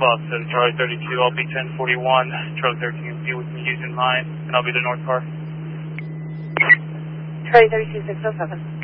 Boston, Charlie 32, I'll be 1041, Charlie 13, be with me using mine, and I'll be the north car. Charlie 32, 607.